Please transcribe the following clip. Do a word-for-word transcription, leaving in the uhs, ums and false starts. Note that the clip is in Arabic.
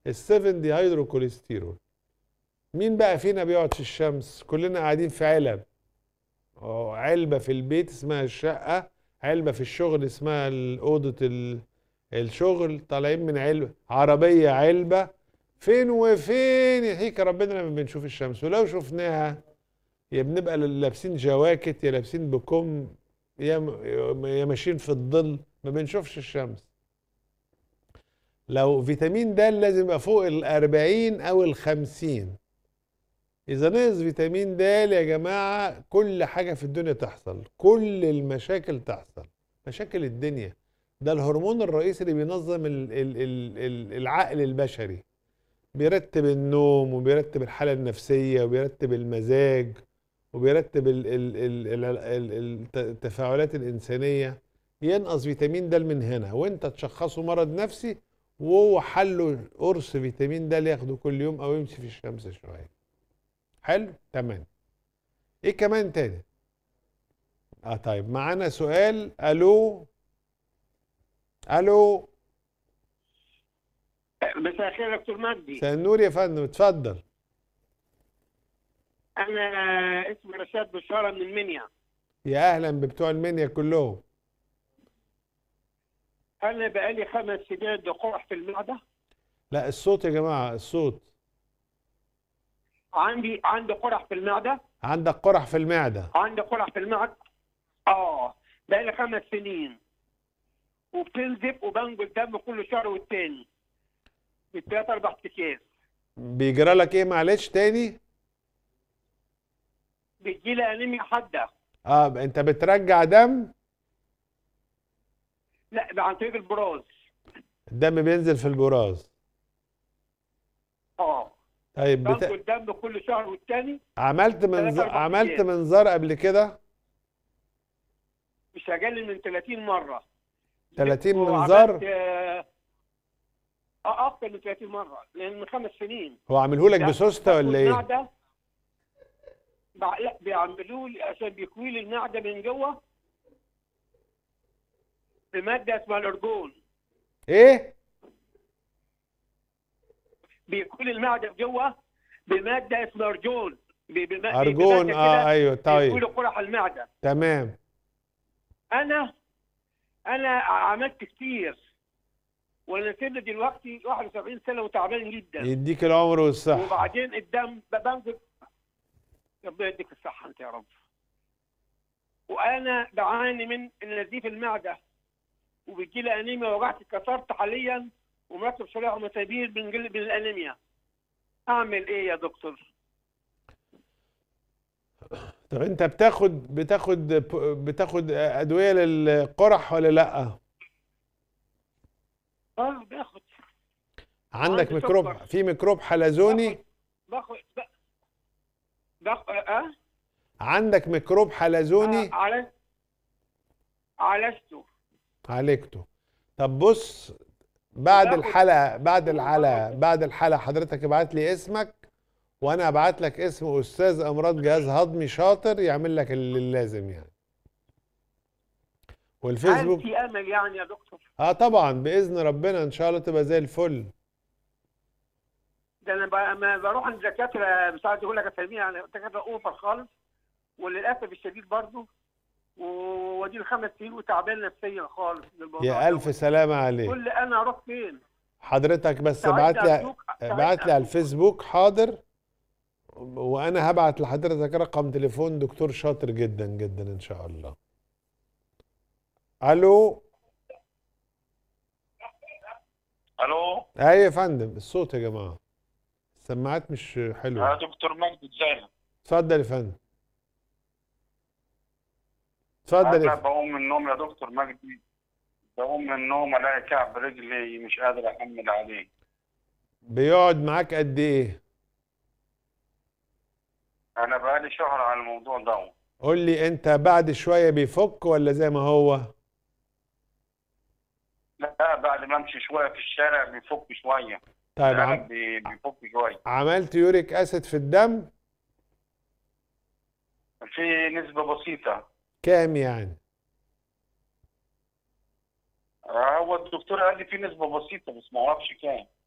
السفن دي هيدروكوليسترول. مين بقى فينا بيقعد في الشمس؟ كلنا قاعدين في علب. اه، علبة في البيت اسمها الشقة، علبة في الشغل اسمها أوضة الشغل، طالعين من علبة، عربية علبة. فين وفين يحيك ربنا لما بنشوف الشمس، ولو شفناها يا بنبقى لابسين جواكت، يا لابسين بكم، يا يا ماشيين في الظل، ما بنشوفش الشمس. لو فيتامين د لازم يبقى فوق الأربعين أو الخمسين. إذا نقص فيتامين د يا جماعة كل حاجة في الدنيا تحصل، كل المشاكل تحصل، مشاكل الدنيا. ده الهرمون الرئيسي اللي بينظم ال ال ال العقل البشري، بيرتب النوم وبيرتب الحالة النفسية وبيرتب المزاج وبيرتب ال ال ال ال التفاعلات الإنسانية. ينقص فيتامين د من هنا وانت تشخصه مرض نفسي، وهو حله قرص فيتامين د ياخده كل يوم او يمشي في الشمس شوية. حلو، تمام. ايه كمان تاني؟ اه طيب، معانا سؤال. الو الو. مساء الخير يا دكتور مجدي. مساء النور يا فندم، اتفضل. انا اسمي رشاد بشاره من المنيا. يا اهلا ببتوع المنيا كلهم. انا بقالي خمس سنين قرح في المعده. لا الصوت يا جماعه، الصوت. عندي عندي قرح في المعده. عندك قرح في المعده؟ عندي قرح في المعده. اه بقالي خمس سنين، وبتنزف وبنقل دم كل شهر والتاني بالثلاث اربع اكياس. بيجرى لك ايه معلش تاني؟ بتجي لي انيميا حاده. اه انت بترجع دم؟ لا، عن طريق البراز. الدم بينزل في البراز. اه طيب بت... بنقل دم كل شهر والتاني. عملت منظ... عملت منظار قبل كده؟ مش اقل من ثلاثين مره. ثلاثين منظار؟ اه اكتر من ثلاثين مره، لان من خمس سنين. هو عامله لك بسوسته ولا ايه؟ المعده لا، بيعملوا لي عشان بيكوي لي المعده من جوه بماده اسمها الارجون. ايه؟ بيكوي لي المعده جوه بماده اسمها ارجون. ارجون، اه ايوه طيب. بيكوي لي قرح المعده. تمام. انا انا عملت كتير، وانا سن دلوقتي واحد وسبعين سنه وتعبان جدا. يديك العمر والصحه. وبعدين الدم بنزل. ربنا يديك الصحه انت يا رب. وانا بعاني من نزيف المعده، وبتجي لي انيميا، وجعت اتكسرت حاليا، ومركب شرايح ومسامير من من الانيميا. اعمل ايه يا دكتور؟ طب انت بتاخد بتاخد بتاخد ادويه للقرح ولا لا؟ اه باخد. عندك ميكروب، في ميكروب حلزوني؟ باخد باخد اه عندك ميكروب حلزوني؟ آه. على عالجته. عالجته. طب بص، بعد الحلقه بعد الحلقه بعد الحلقه حضرتك ابعت لي اسمك، وانا ابعت لك اسم استاذ امراض جهاز هضمي شاطر يعمل لك اللي لازم يعني. والفيسبوك. هل في امل يعني يا دكتور؟ اه طبعا باذن ربنا ان شاء الله تبقى زي الفل. ده انا لما بروح عند دكاتره مش عايز اقول لك اساميها، يعني دكاتره اوفر خالص، وللاسف الشديد برضه، ودي خمس سنين وتعبان نفسيا خالص بالموضوع. يا الف سلامه عليك. قول لي انا اروح فين؟ حضرتك بس ابعت لي ابعت لي على الفيسبوك. حاضر. وانا هبعت لحضرتك رقم تليفون دكتور شاطر جدا جدا ان شاء الله. الو. الو. ايوه يا فندم، الصوت يا جماعه، السماعات مش حلوه. يا دكتور مجدي ازيك؟ اتفضل يا فندم. اتفضل يا فندم. بقوم من النوم يا دكتور مجدي، بقوم من النوم الاقي كعب رجلي مش قادر احمل عليه. بيقعد معاك قد ايه؟ انا بقالي شهر على الموضوع ده. قول لي انت بعد شويه بيفك ولا زي ما هو؟ لا، بعد ما امشي شويه في الشارع بيفك شويه. طيب عم... بيفك شويه. عملت يوريك اسيد في الدم؟ في نسبه بسيطه. كام يعني؟ هو الدكتور قال لي في نسبه بسيطه بس ما اعرفش كام.